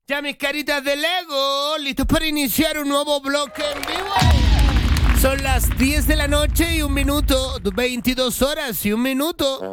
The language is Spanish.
Ya mis caritas de Lego, listos para iniciar un nuevo bloque en vivo. Son las 10 de la noche y 1 minuto, 22 horas y 1 minuto.